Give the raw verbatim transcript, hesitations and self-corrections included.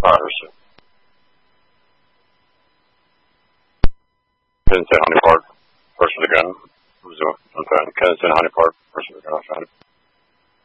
Patterson. Kensington Honey Park, person with a gun. Who's doing? I'm fine. Kensington Honey Park, person with a gun. I'm fine.